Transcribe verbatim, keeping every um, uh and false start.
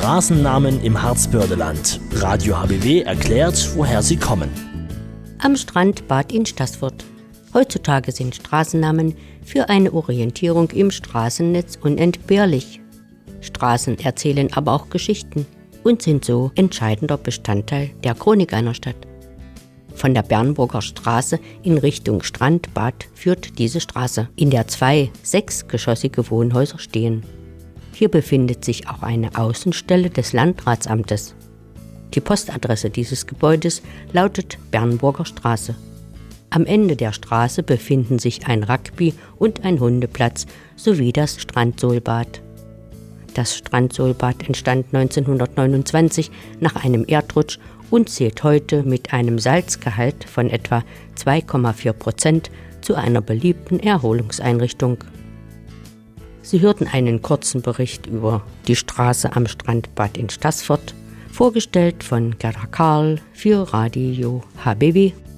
Straßennamen im Harzbördeland. Radio H B W erklärt, woher sie kommen. Am Strand Bad in Staßfurt. Heutzutage sind Straßennamen für eine Orientierung im Straßennetz unentbehrlich. Straßen erzählen aber auch Geschichten und sind so entscheidender Bestandteil der Chronik einer Stadt. Von der Bernburger Straße in Richtung Strandbad führt diese Straße, in der zwei sechsgeschossige Wohnhäuser stehen. Hier befindet sich auch eine Außenstelle des Landratsamtes. Die Postadresse dieses Gebäudes lautet Bernburger Straße. Am Ende der Straße befinden sich ein Rugby- und ein Hundeplatz sowie das Strandsohlbad. Das Strandsohlbad entstand neunzehnhundertneunundzwanzig nach einem Erdrutsch und zählt heute mit einem Salzgehalt von etwa zwei Komma vier Prozent zu einer beliebten Erholungseinrichtung. Sie hörten einen kurzen Bericht über die Straße am Strandbad in Staßfurt, vorgestellt von Gerda Karl für Radio H B W.